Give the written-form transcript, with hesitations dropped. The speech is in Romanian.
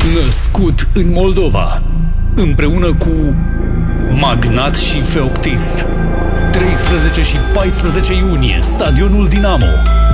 Născut în Moldova, împreună cu Magnat și Feoctist. 13 și 14 iunie, Stadionul Dinamo.